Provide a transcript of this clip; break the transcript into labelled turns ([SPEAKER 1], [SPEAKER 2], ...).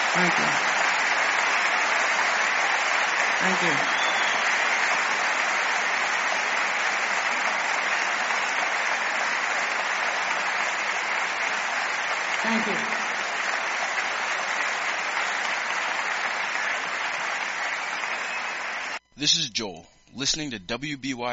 [SPEAKER 1] Thank you. Thank you. Thank you.
[SPEAKER 2] This is Joel, listening to WBY